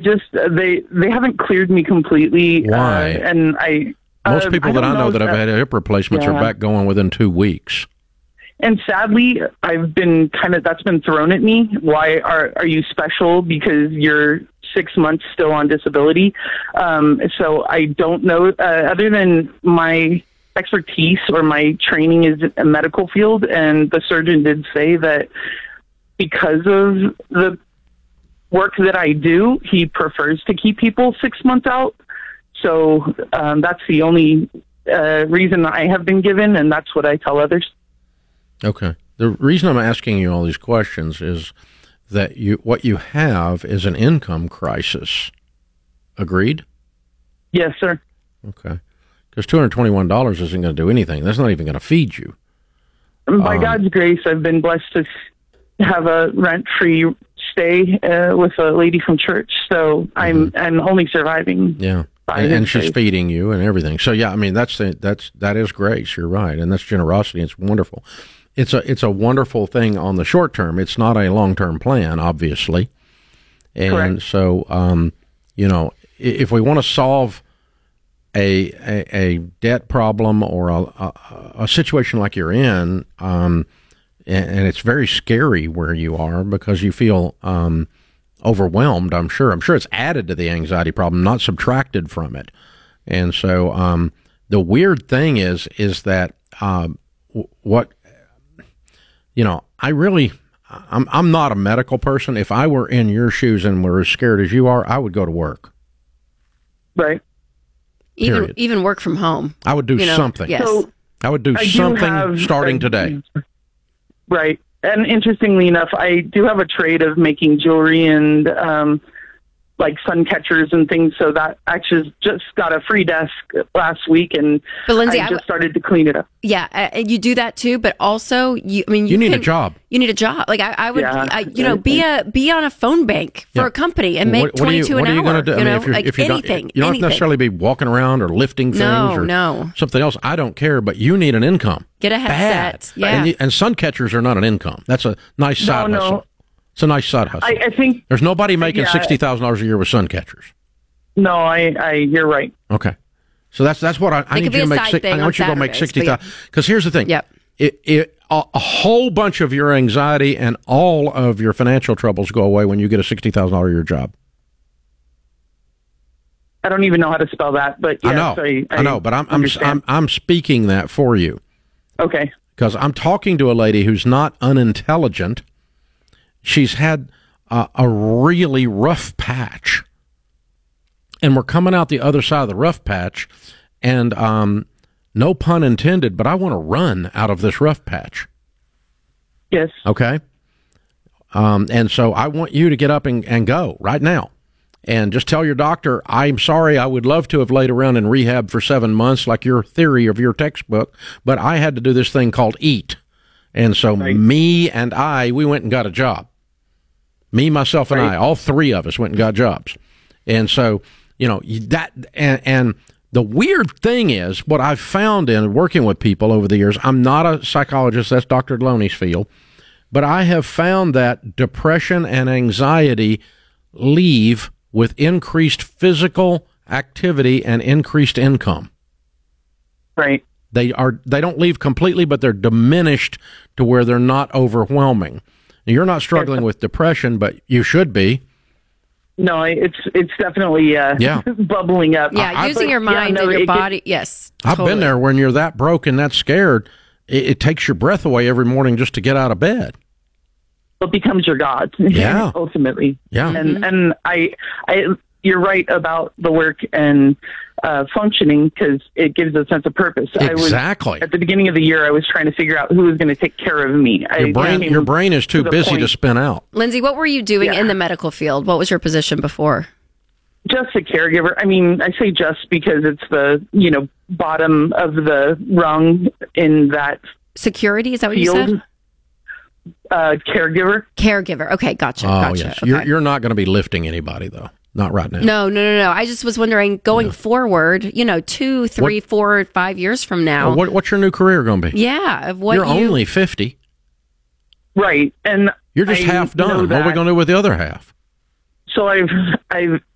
just they haven't cleared me completely. Why? And I most people that I know that have had hip replacements are back going within 2 weeks. And sadly, I've been that's been thrown at me. Why are you special because you're 6 months still on disability? So I don't know, other than my expertise or my training is a medical field, and the surgeon did say that because of the work that I do, he prefers to keep people 6 months out. So that's the only reason I have been given, and that's what I tell others. Okay. The reason I'm asking you all these questions is that what you have is an income crisis. Agreed? Yes, sir. Okay. Because $221 isn't going to do anything. That's not even going to feed you. By God's grace, I've been blessed to have a rent-free stay with a lady from church, so I'm only surviving. Yeah. And she's feeding you and everything. So yeah, I mean that is grace. You're right, and that's generosity. It's wonderful. It's a wonderful thing on the short term. It's not a long term plan, obviously. And correct. So, if we want to solve a debt problem or a situation like you're in, and it's very scary where you are because you feel overwhelmed. I'm sure it's added to the anxiety problem, not subtracted from it. And so the weird thing is that what I'm not a medical person. If I were in your shoes and were as scared as you are, I would go to work. Right. Even work from home. I would do something. Yes. So I would do something starting today. Right. And interestingly enough, I do have a trade of making jewelry and like sun catchers and things. So that actually just got a free desk last week, and but Lindsay, I just started to clean it up. Yeah, you do that too, but also you need a job. You need a job. Like I would, be on a phone bank for a company and make $22 an hour. What are you going to do? If anything. You don't have to necessarily be walking around or lifting things or something else. I don't care, but you need an income. Get a headset. Yeah. And sun catchers are not an income. That's a nice side hustle. It's a nice side hustle. I think there's nobody making $60,000 a year with sun catchers. No, you're right. Okay, so that's what I need you to make. I want you to go make 60,000. Because here's the thing. Yep. A whole bunch of your anxiety and all of your financial troubles go away when you get a $60,000 a year job. I don't even know how to spell that, but yes, I know, but I'm speaking that for you. Okay. Because I'm talking to a lady who's not unintelligent. She's had a really rough patch, and we're coming out the other side of the rough patch, and no pun intended, but I want to run out of this rough patch. Yes. Okay? And so I want you to get up and go right now, and just tell your doctor, I'm sorry, I would love to have laid around in rehab for 7 months like your theory of your textbook, but I had to do this thing called EAT. And so me and we went and got a job. Me, myself, and I, all three of us went and got jobs. And so, that, and the weird thing is, what I've found in working with people over the years, I'm not a psychologist, that's Dr. Deloney's field, but I have found that depression and anxiety leave with increased physical activity and increased income. Right. They don't leave completely, but they're diminished to where they're not overwhelming. You're not struggling with depression, but you should be. No, it's definitely bubbling up. Yeah, using your mind and your body. Yes, totally. I've been there when you're that broke and that scared. It takes your breath away every morning just to get out of bed. It becomes your God. Yeah, ultimately. Yeah, and I you're right about the work and functioning, because it gives a sense of purpose. Exactly. At the beginning of the year, I was trying to figure out who was going to take care of me. Your brain is too busy to spin out. Lindsay, what were you doing in the medical field? What was your position before? Just a caregiver. I mean, I say just because it's the bottom of the rung in that security. Is that what field. You said? Caregiver. Okay, gotcha. Oh, gotcha. Yes. Okay. You're not going to be lifting anybody, though. Not right now. No. I just was wondering, going forward, 2, 3, 4, 5 years from now. What's your new career going to be? Yeah. Of what you're only 50. Right. And you're just half done. What are we going to do with the other half? So I've